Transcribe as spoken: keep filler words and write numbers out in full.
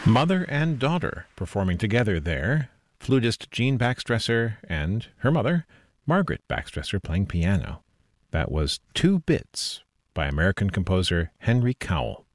Mother and daughter performing together there. Flutist Jean Baxtresser and her mother, Margaret Baxtresser, playing piano. That was Two Bits by American composer Henry Cowell.